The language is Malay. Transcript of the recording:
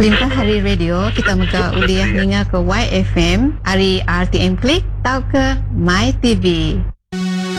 Perintah hari radio kita muka uliah ninga ke YFM, hari RTM Klik, tau ke My TV.